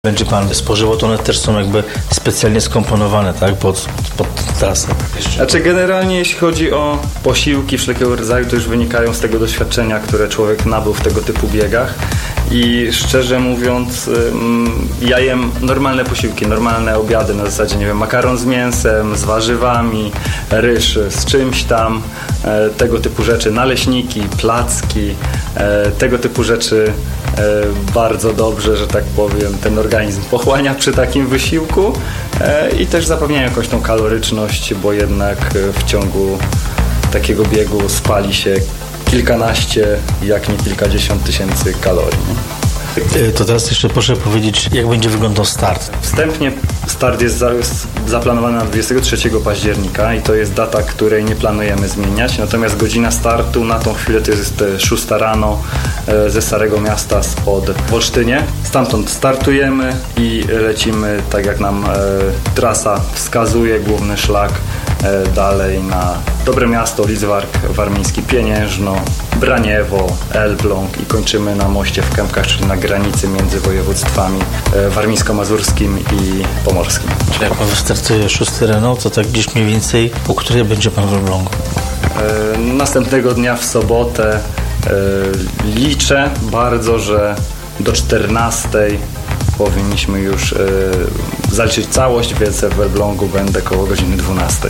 Będzie pan spożywał, to one też są jakby specjalnie skomponowane, tak, pod trasę. Znaczy generalnie jeśli chodzi o posiłki wszelkiego rodzaju, to już wynikają z tego doświadczenia, które człowiek nabył w tego typu biegach. I szczerze mówiąc, ja jem normalne posiłki, normalne obiady na zasadzie, nie wiem, makaron z mięsem, z warzywami, ryż z czymś tam, tego typu rzeczy, naleśniki, placki, tego typu rzeczy bardzo dobrze, że tak powiem, ten organizm pochłania przy takim wysiłku i też zapewniają jakąś tą kaloryczność, bo jednak w ciągu takiego biegu spali się kilkanaście, jak nie kilkadziesiąt tysięcy kalorii. To teraz jeszcze proszę powiedzieć, jak będzie wyglądał start. Wstępnie start jest zaplanowany na 23 października i to jest data, której nie planujemy zmieniać, natomiast godzina startu na tą chwilę to jest 6 rano ze Starego Miasta spod w Olsztynie. Stamtąd startujemy i lecimy tak jak nam trasa wskazuje, główny szlak dalej na Dobre Miasto, Lidzbark Warmiński, Pieniężno, Braniewo, Elbląg i kończymy na moście w Kępkach, czyli na granicy między województwami warmińsko-mazurskim i pomorskim. Czyli jak pan wystartuje 6 rano, to tak gdzieś mniej więcej, po której będzie pan w Elblągu? Następnego dnia w sobotę liczę bardzo, że do 14 powinniśmy już zaliczyć całość, więc w Elblągu będę koło godziny 12.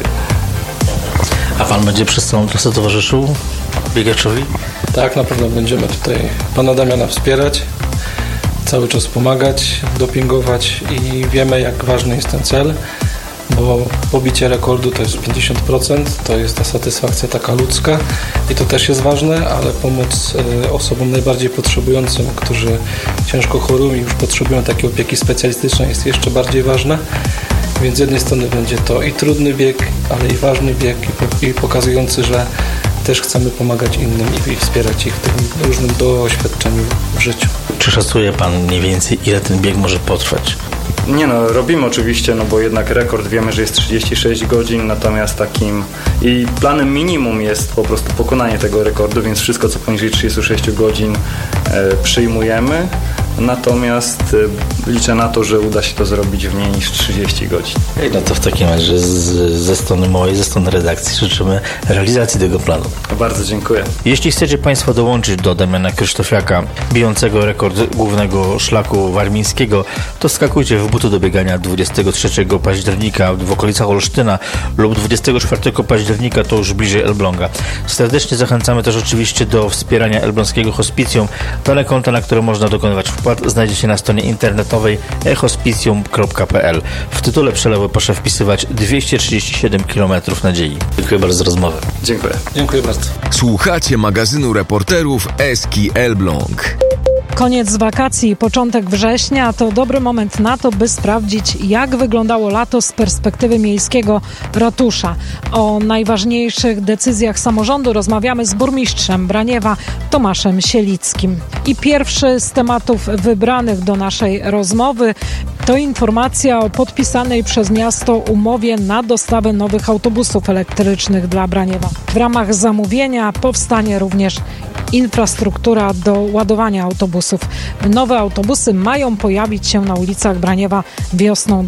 A pan będzie przez całą trasę towarzyszył biegaczowi? Tak, na pewno będziemy tutaj pana Damiana wspierać, cały czas pomagać, dopingować i wiemy, jak ważny jest ten cel, bo pobicie rekordu to jest 50%, to jest ta satysfakcja taka ludzka i to też jest ważne, ale pomoc osobom najbardziej potrzebującym, którzy ciężko chorują i już potrzebują takiej opieki specjalistycznej, jest jeszcze bardziej ważna. Więc z jednej strony będzie to i trudny bieg, ale i ważny bieg i pokazujący, że też chcemy pomagać innym i wspierać ich w tym różnym doświadczeniu w życiu. Czy szacuje pan mniej więcej, ile ten bieg może potrwać? Nie no, robimy oczywiście, no bo jednak rekord wiemy, że jest 36 godzin, natomiast takim i planem minimum jest po prostu pokonanie tego rekordu, więc wszystko co poniżej 36 godzin przyjmujemy. Natomiast liczę na to, że uda się to zrobić w mniej niż 30 godzin. No to w takim razie ze strony mojej, ze strony redakcji życzymy realizacji tego planu. Bardzo dziękuję. Jeśli chcecie państwo dołączyć do Damiana Krzysztofiaka, bijącego rekord głównego szlaku warmińskiego, to skakujcie w buty do biegania 23 października w okolicach Olsztyna lub 24 października to już bliżej Elbląga. Serdecznie zachęcamy też oczywiście do wspierania elbląskiego hospicjum. Dane konta, na które można dokonywać wpłat, znajdziecie na stronie internetowej ehospicjum.pl. W tytule przelewu proszę wpisywać 237 km nadziei. Dziękuję bardzo za rozmowę. Dziękuję. Dziękuję bardzo. Słuchacie magazynu reporterów Eski Elbląg. Koniec wakacji i początek września to dobry moment na to, by sprawdzić, jak wyglądało lato z perspektywy miejskiego ratusza. O najważniejszych decyzjach samorządu rozmawiamy z burmistrzem Braniewa, Tomaszem Sielickim. I pierwszy z tematów wybranych do naszej rozmowy to informacja o podpisanej przez miasto umowie na dostawę nowych autobusów elektrycznych dla Braniewa. W ramach zamówienia powstanie również infrastruktura do ładowania autobusów. Nowe autobusy mają pojawić się na ulicach Braniewa wiosną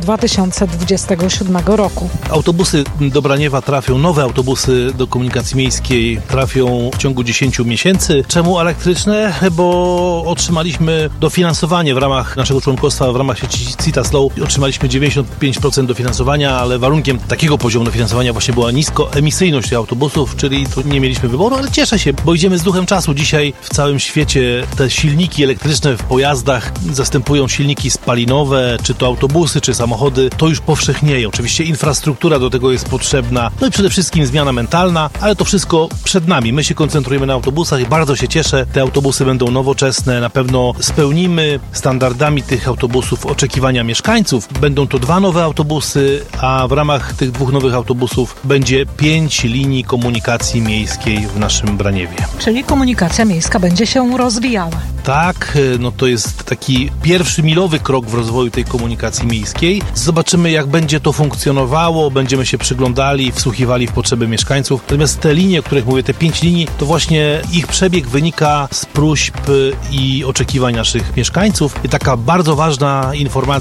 2027 roku. Autobusy do Braniewa trafią, nowe autobusy do komunikacji miejskiej trafią w ciągu 10 miesięcy. Czemu elektryczne? Bo otrzymaliśmy dofinansowanie w ramach naszego członkostwa, w ramach sieci Citaslow. Otrzymaliśmy 95% dofinansowania, ale warunkiem takiego poziomu dofinansowania właśnie była niskoemisyjność tych autobusów, czyli tu nie mieliśmy wyboru, ale cieszę się, bo idziemy z duchem czasu. Dzisiaj w całym świecie te silniki elektryczne w pojazdach zastępują silniki spalinowe, czy to autobusy, czy samochody. To już powszechnieje. Oczywiście infrastruktura do tego jest potrzebna, no i przede wszystkim zmiana mentalna, ale to wszystko przed nami. My się koncentrujemy na autobusach i bardzo się cieszę. Te autobusy będą nowoczesne, na pewno spełnimy standardami tych autobusów oczekiwania mieszkańców. Będą to 2 nowe autobusy, a w ramach tych 2 nowych autobusów będzie 5 linii komunikacji miejskiej w naszym Braniewie. Czyli komunikacja miejska będzie się rozwijała. tak, no to jest taki pierwszy milowy krok w rozwoju tej komunikacji miejskiej. Zobaczymy, jak będzie to funkcjonowało, będziemy się przyglądali, wsłuchiwali w potrzeby mieszkańców. Natomiast te linie, o których mówię, te 5 linii, to właśnie ich przebieg wynika z próśb i oczekiwań naszych mieszkańców. I taka bardzo ważna informacja